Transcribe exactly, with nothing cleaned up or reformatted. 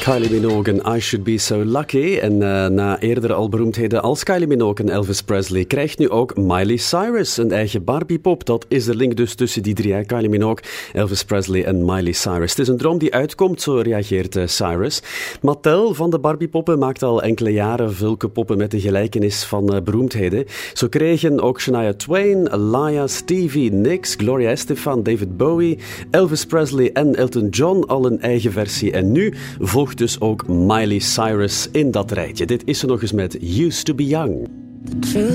Kylie Minogue en I Should Be So Lucky. En uh, na eerdere al beroemdheden als Kylie Minogue en Elvis Presley krijgt nu ook Miley Cyrus een eigen Barbiepop. Dat is de link dus tussen die drie, hè? Kylie Minogue, Elvis Presley en Miley Cyrus. Het is een droom die uitkomt, zo reageert uh, Cyrus. Mattel van de Barbiepoppen maakt al enkele jaren zulke poppen met een gelijkenis van uh, beroemdheden. Zo kregen ook Shania Twain, Alaya, Stevie Nicks, Gloria Estefan, David Bowie, Elvis Presley en Elton John al een eigen versie. En nu volgt dus ook Miley Cyrus in dat rijtje. Dit is ze nog eens met Used to be Young.